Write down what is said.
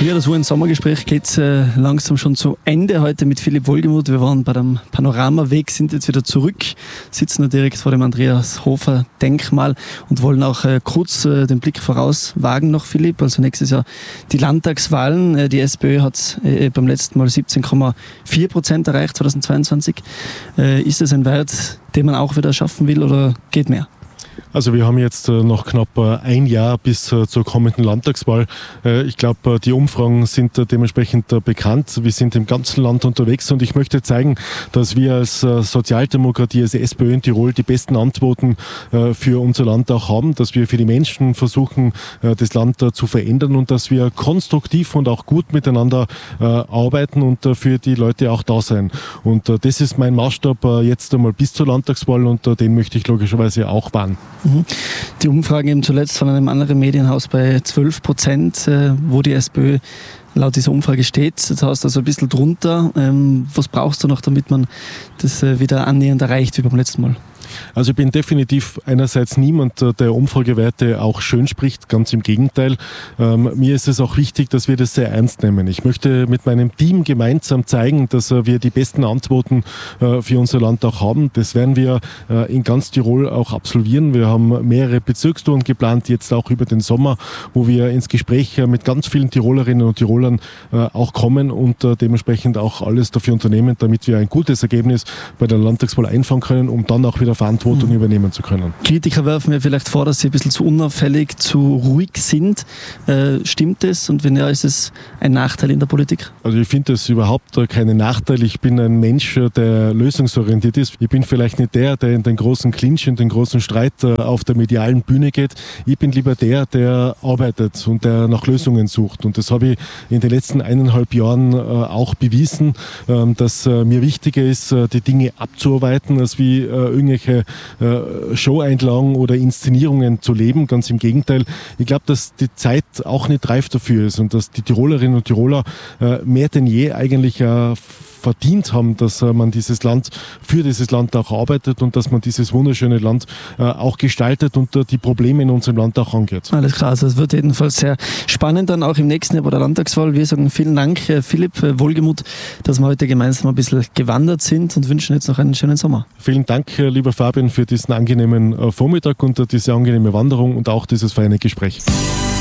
Ja, das war ein Sommergespräch, geht langsam schon zu Ende heute mit Philipp Wohlgemuth. Wir waren bei dem Panoramaweg, sind jetzt wieder zurück, sitzen da direkt vor dem Andreas-Hofer-Denkmal und wollen auch kurz den Blick voraus wagen noch, Philipp. Also nächstes Jahr die Landtagswahlen. Die SPÖ hat beim letzten Mal 17,4% erreicht, 2022. Ist das ein Wert, den man auch wieder schaffen will oder geht mehr? Also wir haben jetzt noch knapp ein Jahr bis zur kommenden Landtagswahl. Ich glaube, die Umfragen sind dementsprechend bekannt. Wir sind im ganzen Land unterwegs und ich möchte zeigen, dass wir als Sozialdemokratie, als SPÖ in Tirol die besten Antworten für unser Land auch haben, dass wir für die Menschen versuchen, das Land zu verändern und dass wir konstruktiv und auch gut miteinander arbeiten und für die Leute auch da sein. Und das ist mein Maßstab jetzt einmal bis zur Landtagswahl und den möchte ich logischerweise auch wahren. Die Umfragen eben zuletzt von einem anderen Medienhaus bei 12%, wo die SPÖ laut dieser Umfrage steht. Jetzt hast du also ein bisschen drunter. Was brauchst du noch, damit man das wieder annähernd erreicht wie beim letzten Mal? Also ich bin definitiv einerseits niemand, der Umfragewerte auch schön spricht, ganz im Gegenteil. Mir ist es auch wichtig, dass wir das sehr ernst nehmen. Ich möchte mit meinem Team gemeinsam zeigen, dass wir die besten Antworten für unser Land auch haben. Das werden wir in ganz Tirol auch absolvieren. Wir haben mehrere Bezirkstouren geplant, jetzt auch über den Sommer, wo wir ins Gespräch mit ganz vielen Tirolerinnen und Tirolern auch kommen und dementsprechend auch alles dafür unternehmen, damit wir ein gutes Ergebnis bei der Landtagswahl einfahren können, um dann auch wieder Verantwortung übernehmen zu können. Kritiker werfen mir vielleicht vor, dass sie ein bisschen zu unauffällig, zu ruhig sind. Stimmt das? Und wenn ja, ist es ein Nachteil in der Politik? Also ich finde das überhaupt keinen Nachteil. Ich bin ein Mensch, der lösungsorientiert ist. Ich bin vielleicht nicht der in den großen Clinch, in den großen Streit auf der medialen Bühne geht. Ich bin lieber der arbeitet und der nach Lösungen sucht. Und das habe ich in den letzten 1,5 Jahren auch bewiesen, dass mir wichtiger ist, die Dinge abzuarbeiten, als wie irgendwelche Show-Einlagen oder Inszenierungen zu leben. Ganz im Gegenteil. Ich glaube, dass die Zeit auch nicht reif dafür ist und dass die Tirolerinnen und Tiroler mehr denn je eigentlich verdient haben, dass man für dieses Land auch arbeitet und dass man dieses wunderschöne Land auch gestaltet und die Probleme in unserem Land auch angeht. Alles klar, also es wird jedenfalls sehr spannend dann auch im nächsten Jahr bei der Landtagswahl. Wir sagen vielen Dank, Philipp Wohlgemuth, dass wir heute gemeinsam ein bisschen gewandert sind und wünschen jetzt noch einen schönen Sommer. Vielen Dank, lieber Fabian, für diesen angenehmen Vormittag und diese angenehme Wanderung und auch dieses feine Gespräch.